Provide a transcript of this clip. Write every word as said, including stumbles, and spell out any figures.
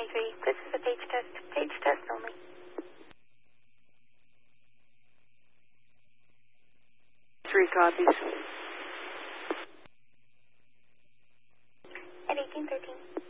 twenty-three. This is a page test. Page test only. Three copies. At eighteen thirteen.